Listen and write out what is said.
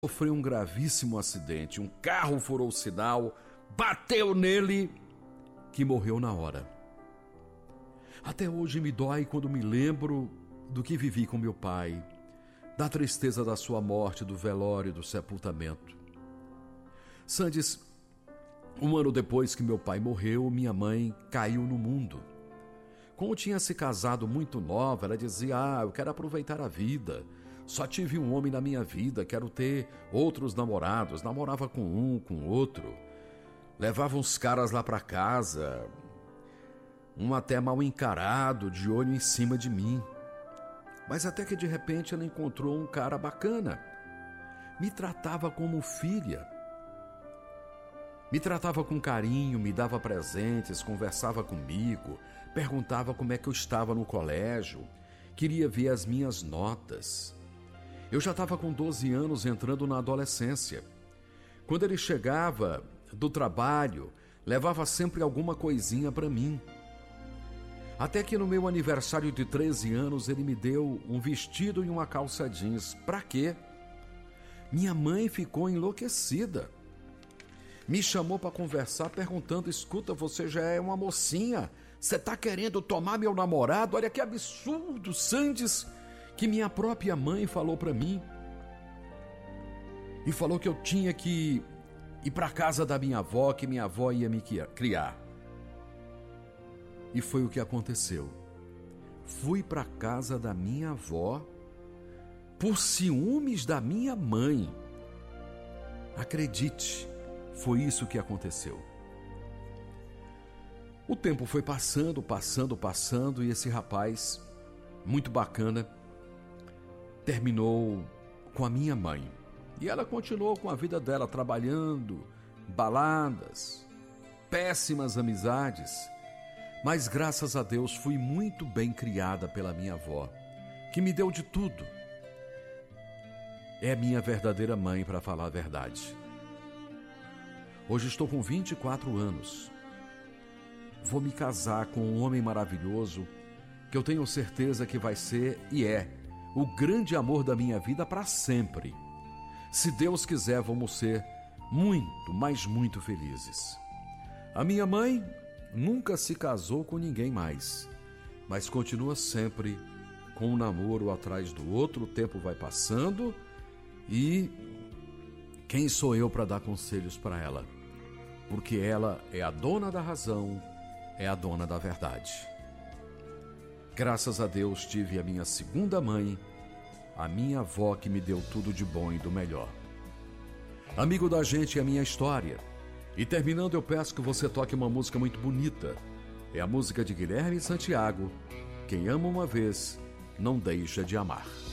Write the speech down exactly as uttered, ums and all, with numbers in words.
Sofreu um gravíssimo acidente. Um carro furou o sinal, bateu nele, que morreu na hora. Até hoje me dói quando me lembro do que vivi com meu pai, da tristeza da sua morte, do velório e do sepultamento. Sandes, um ano depois que meu pai morreu, minha mãe caiu no mundo. Como tinha se casado muito nova, ela dizia: ah, eu quero aproveitar a vida. Só tive um homem na minha vida, quero ter outros namorados. Namorava com um, com outro. Levava uns caras lá pra casa, um até mal encarado, de olho em cima de mim. Mas até que de repente ela encontrou um cara bacana. Me tratava como filha. Me tratava com carinho, me dava presentes, conversava comigo, perguntava como é que eu estava no colégio, queria ver as minhas notas. Eu já estava com doze anos, entrando na adolescência. Quando ele chegava do trabalho, levava sempre alguma coisinha para mim. Até que no meu aniversário de treze anos, ele me deu um vestido e uma calça jeans. Pra quê? Minha mãe ficou enlouquecida. Me chamou para conversar, perguntando: escuta, você já é uma mocinha, você tá querendo tomar meu namorado? Olha que absurdo, Sandes, que minha própria mãe falou para mim. E falou que eu tinha que ir para casa da minha avó, que minha avó ia me criar. E foi o que aconteceu. Fui para casa da minha avó por ciúmes da minha mãe. Acredite, foi isso que aconteceu. O tempo foi passando, passando, passando, e esse rapaz, muito bacana, terminou com a minha mãe. E ela continuou com a vida dela, trabalhando, baladas, péssimas amizades. Mas graças a Deus fui muito bem criada pela minha avó, que me deu de tudo. É minha verdadeira mãe, para falar a verdade. Hoje estou com vinte e quatro anos. Vou me casar com um homem maravilhoso, que eu tenho certeza que vai ser e é o grande amor da minha vida para sempre. Se Deus quiser, vamos ser muito, mas muito felizes. A minha mãe nunca se casou com ninguém mais, mas continua sempre com um namoro atrás do outro. O tempo vai passando e quem sou eu para dar conselhos para ela? Porque ela é a dona da razão, é a dona da verdade. Graças a Deus tive a minha segunda mãe, a minha avó, que me deu tudo de bom e do melhor. Amigo da gente, é a minha história. E terminando, eu peço que você toque uma música muito bonita. É a música de Guilherme Santiago: Quem ama uma vez, não deixa de amar.